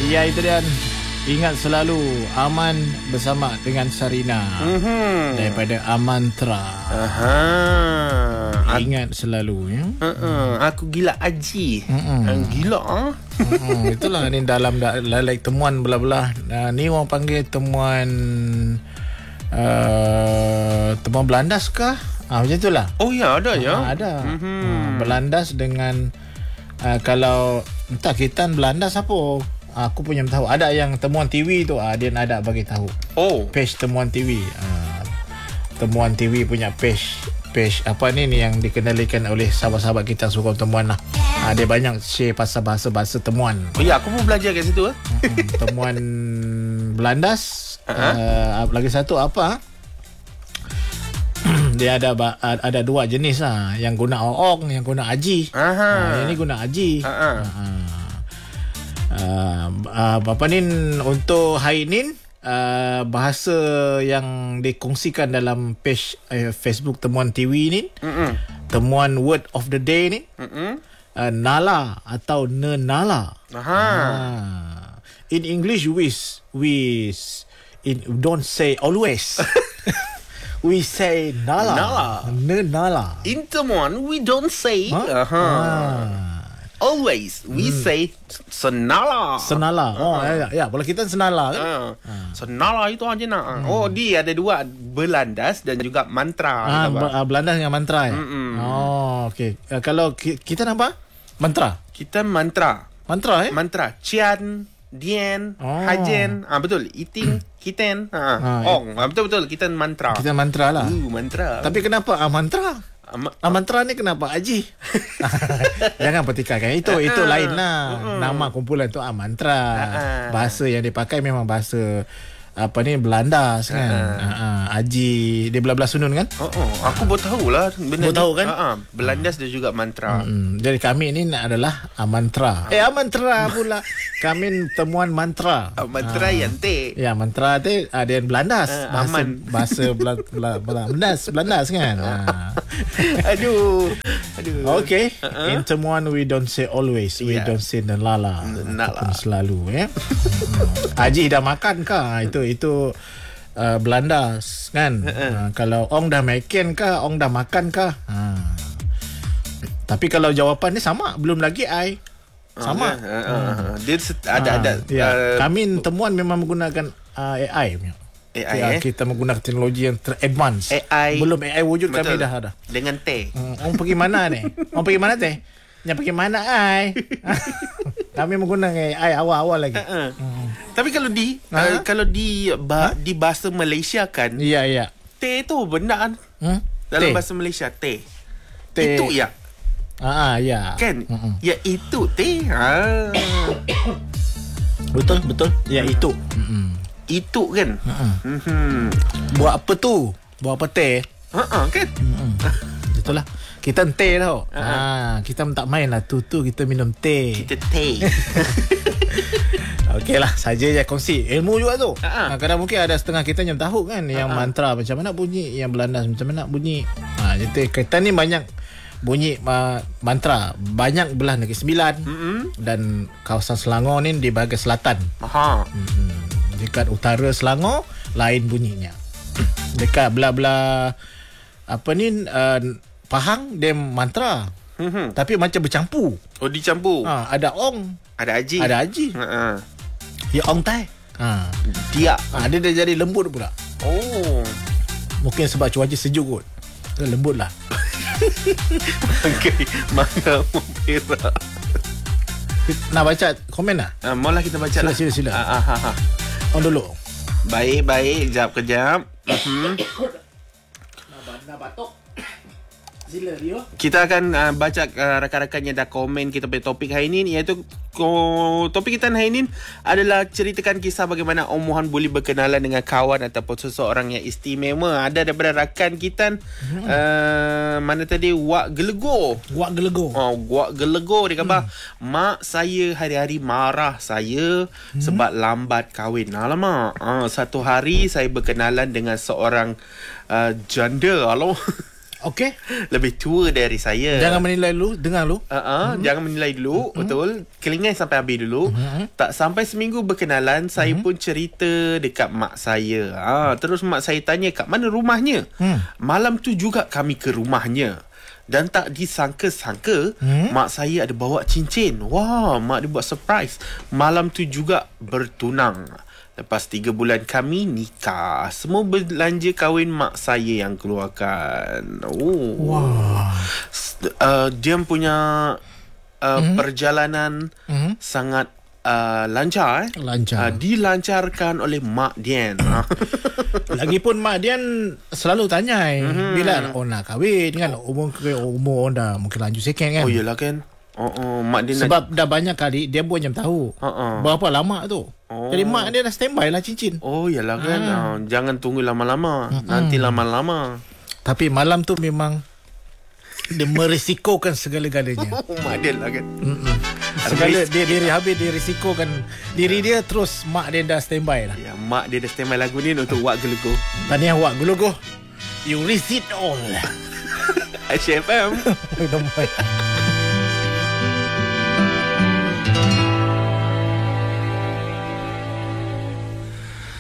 Ya, itu dia. Ingat selalu aman bersama dengan Sarina. Daripada Amantra. Ingat selalu ya. Aku gila Aji. Gila Itulah ni dalam like temuan belah-belah. Ni orang panggil temuan temuan belandas kah? Macam itulah. Oh ya, ada ya. Ada. Belandas dengan kalau entah kita belandas apa. Aku punya tahu. Ada yang temuan TV tu, dia ada bagi tahu. Oh, Page temuan TV. Temuan TV punya page apa ni yang dikenalikan oleh sahabat-sahabat kita suka temuan lah. Dia banyak share pasal bahasa-bahasa temuan. Oh ya, aku pun belajar kat situ. Temuan belandas. Lagi satu apa? Dia ada dua jenis lah. Yang guna ong, yang guna aji. Yang ni guna aji. Apa ni untuk hari ni bahasa yang dikongsikan dalam page Facebook Temuan TV ni, temuan word of the day ni, nala atau nenala. In English don't say always. We say nala. Nenala. In temuan we don't say always. We say senala. Senala. Ya, bola kita senala kan? Senala itu aja nak. Oh, dia ada dua, belandas dan juga mantra. Belandas dengan mantra ya? Oh, okey. Kalau kita nampak mantra? Kita mantra. Mantra Mantra. Cian, Dien, Hajen. Betul. Eating, kiten. Ong. Betul-betul. Kita mantra. Kita mantra lah. Mantra. Tapi kenapa mantra? Mantra ni kenapa Haji? Jangan pertikaikan. Itu lain lah. Nama kumpulan tu mantra. Bahasa yang dipakai memang bahasa apa ni, Belandas kan. Haji dia belah-belah sunun kan. Aku baru tahu lah benda baru tahu kan. Belandas dan juga mantra. Jadi kami ni adalah mantra. Mantra pula. Kami temuan mantra. Mantra yang T. Ya, mantra tu ada yang Belandas. Bahasa Belandas kan. Aduh. Okay. In temuan we don't say always. We don't say nalala. Selalu ya. Haji dah makan kah? Itu Belandas kan. Kalau ong dah makan kah, ong dah makan kah. Tapi kalau jawapan ni sama, belum lagi ai. Sama. Dia ada. Kami temuan memang menggunakan AI. Kita menggunakan teknologi yang teradvance. Belum AI wujud. Betul. Kami dah ada. Dengan T. Orang pergi mana ni? Orang pergi mana teh? Yang pergi mana ai? Kami menggunakan AI awal-awal lagi. Tapi kalau di bahasa Malaysia kan, ya. T tu benda kan? Dalam bahasa Malaysia T. Itu ya. Ya. Kan? Ya itu T. Betul. Ya itu. Itu kan. Buat apa tu? Buat apa teh? Kan. Itulah. Kita teh tau. Kita tak main lah tu kita minum teh. Kita teh. Okey lah, saja je kongsi ilmu juga tu. Kadang mungkin ada setengah kita yang tahu kan yang mantra macam mana bunyi, yang Belandas macam mana bunyi. Jadi kita ni banyak bunyi mantra, banyak belah Negeri Sembilan dan kawasan Selangor ni di bahagian selatan. Dekat utara Selangor lain bunyinya. Dekat belah-belah apa ni Pahang dia mantra. Tapi macam bercampur. Oh, dicampur. Ada ong, ada aji. Ya ong tai. Dia. Dia dah jadi lembut pula. Oh. Mungkin sebab cuaca sejuk kot. Dia lembut lah. Okay, mangga mempera. Nak baca komen lah? Maulah kita baca lah. Sila. On dulu. Baik. Kejap. Nak batuk. Sila Rio. Kita akan baca rakan-rakan yang dah komen kita punya topik hari ini, iaitu topik kita hari ini adalah ceritakan kisah bagaimana Om Mohan boleh berkenalan dengan kawan ataupun seseorang yang istimewa. Ada daripada rakan kita mana tadi, Wak Gelego. Wak Gelego dia kata, mak saya hari-hari marah saya sebab lambat kahwin. Alamak. Satu hari saya berkenalan dengan seorang janda. Okey. Lebih tua dari saya. Jangan menilai dulu, dengar dulu. Jangan menilai dulu, betul. Kelingai sampai habis dulu. Tak sampai seminggu berkenalan, saya pun cerita dekat mak saya. Terus mak saya tanya kat mana rumahnya. Malam tu juga kami ke rumahnya. Dan tak disangka-sangka mak saya ada bawa cincin. Wah, mak dia buat surprise. Malam tu juga bertunang. Lepas 3 bulan kami nikah. Semua belanja kahwin mak saya yang keluarkan. Wah. Dia punya perjalanan sangat lancar. Lancar. Dilancarkan oleh Mak Dian. Lagipun Mak Dian selalu tanya bila nak kahwin kan, umur dah mungkin lanjut sikit kan. Oh iyalah kan. Mak Dian sebab dah banyak kali dia pun macam tahu berapa lama tu. Jadi mak dia dah standby lah cincin. Oh iyalah kan. Jangan tunggu lama-lama. Nanti lama-lama. Tapi malam tu memang dia merisikokan segala-galanya. Mak dia lah kan. Segala dia habis dia risikokan diri dia, terus mak dia dah standby lah. Ya, mak dia dah standby lagu ni untuk Wak Gelugo. Tahniah Wak Gelugo. You risk it all. HFM. Don't mind.